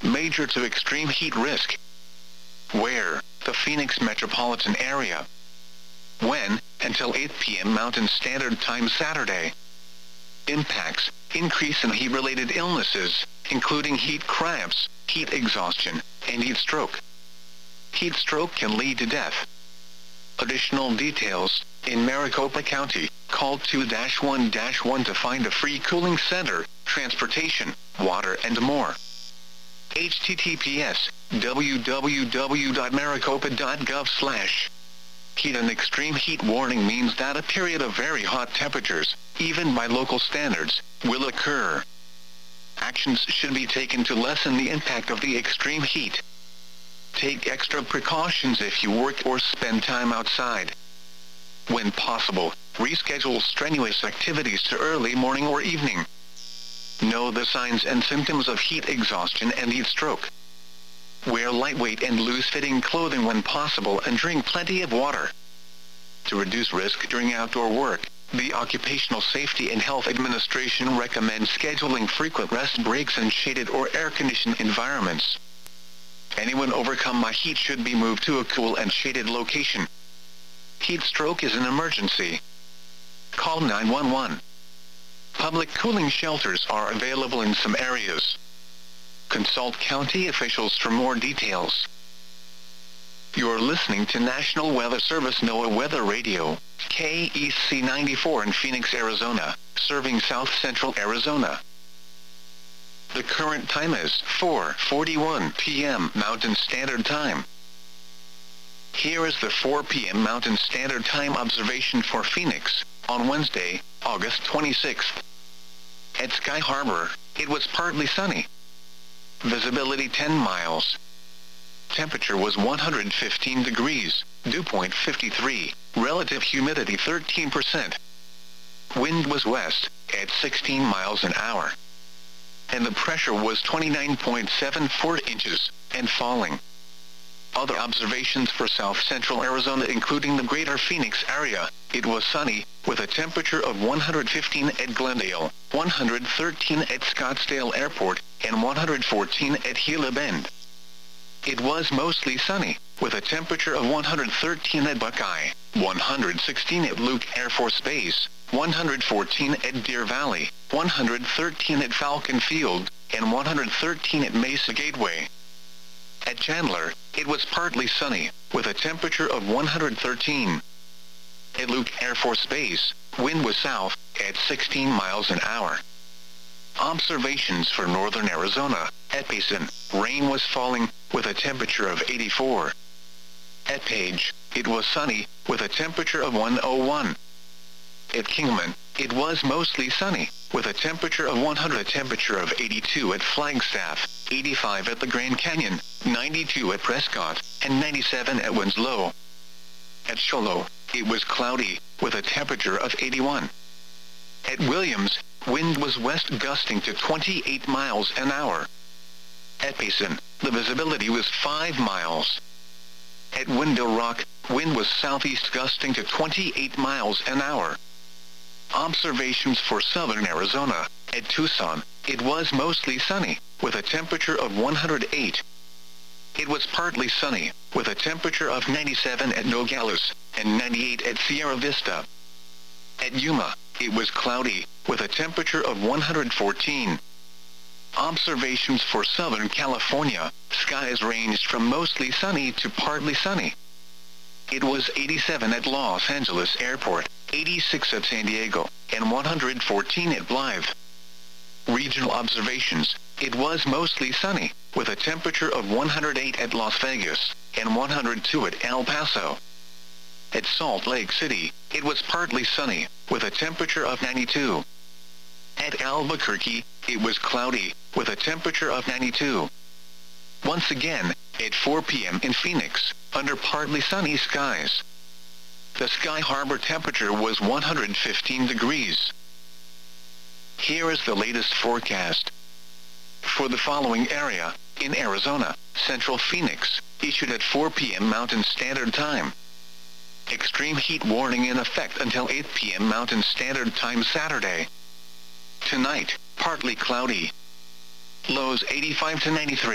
major to extreme heat risk. Where? The Phoenix metropolitan area. When? Until 8 p.m. Mountain Standard Time Saturday. Impacts: increase in heat-related illnesses, including heat cramps, heat exhaustion, and heat stroke. Heat stroke can lead to death. Additional details: in Maricopa County, call 2-1-1 to find a free cooling center, transportation, water, and more. https://www.maricopa.gov/. Heat and extreme heat warning means that a period of very hot temperatures, even by local standards, will occur. Actions should be taken to lessen the impact of the extreme heat. Take extra precautions if you work or spend time outside. When possible, reschedule strenuous activities to early morning or evening. Know the signs and symptoms of heat exhaustion and heat stroke. Wear lightweight and loose-fitting clothing when possible and drink plenty of water. To reduce risk during outdoor work, the Occupational Safety and Health Administration recommends scheduling frequent rest breaks in shaded or air-conditioned environments. Anyone overcome by heat should be moved to a cool and shaded location. Heat stroke is an emergency. Call 911. Public cooling shelters are available in some areas. Consult county officials for more details. You're listening to National Weather Service NOAA Weather Radio, KEC 94 in Phoenix, Arizona, serving South Central Arizona. The current time is 4:41 p.m. Mountain Standard Time. Here is the 4 p.m. Mountain Standard Time observation for Phoenix, on Wednesday, August 26th. At Sky Harbor, it was partly sunny. Visibility 10 miles. Temperature was 115 degrees, dew point 53, relative humidity 13%. Wind was west, at 16 miles an hour. And the pressure was 29.74 inches, and falling. Other observations for South Central Arizona including the greater Phoenix area, it was sunny, with a temperature of 115 at Glendale, 113 at Scottsdale Airport, and 114 at Gila Bend. It was mostly sunny, with a temperature of 113 at Buckeye, 116 at Luke Air Force Base, 114 at Deer Valley, 113 at Falcon Field, and 113 at Mesa Gateway. At Chandler, it was partly sunny, with a temperature of 113. At Luke Air Force Base, wind was south, at 16 miles an hour. Observations for northern Arizona, at Payson, rain was falling, with a temperature of 84. At Page, it was sunny, with a temperature of 101. At Kingman, it was mostly sunny, with a temperature of 100. A temperature of 82 at Flagstaff, 85 at the Grand Canyon, 92 at Prescott, and 97 at Winslow. At Shoalo, it was cloudy, with a temperature of 81. At Williams, wind was west gusting to 28 miles an hour. At Payson, the visibility was 5 miles. At Window Rock, wind was southeast gusting to 28 miles an hour. Observations for southern Arizona, at Tucson, it was mostly sunny, with a temperature of 108. It was partly sunny, with a temperature of 97 at Nogales, and 98 at Sierra Vista. At Yuma, it was cloudy, with a temperature of 114. Observations for Southern California, skies ranged from mostly sunny to partly sunny. It was 87 at Los Angeles Airport, 86 at San Diego, and 114 at Blythe. Regional observations, it was mostly sunny, with a temperature of 108 at Las Vegas, and 102 at El Paso. At Salt Lake City, it was partly sunny, with a temperature of 92. At Albuquerque, it was cloudy, with a temperature of 92. Once again, at 4 p.m. in Phoenix, under partly sunny skies. The Sky Harbor temperature was 115 degrees. Here is the latest forecast. For the following area, in Arizona, Central Phoenix, issued at 4 p.m. Mountain Standard Time. Extreme heat warning in effect until 8 p.m. Mountain Standard Time Saturday. Tonight, partly cloudy. Lows 85 to 93.